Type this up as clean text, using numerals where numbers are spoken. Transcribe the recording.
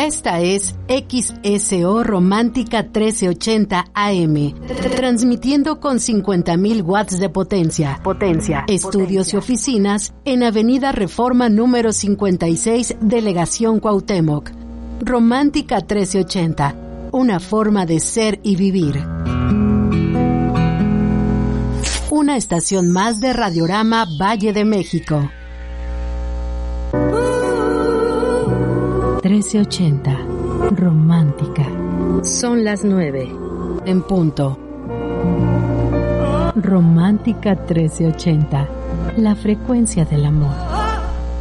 Esta es XSO Romántica 1380 AM, transmitiendo con 50.000 watts de potencia. Estudios y oficinas en Avenida Reforma número 56, Delegación Cuauhtémoc. Romántica 1380, una forma de ser y vivir. Una estación más de Radiorama Valle de México. 1380, romántica. Son las 9, en punto. Romántica 1380, la frecuencia del amor.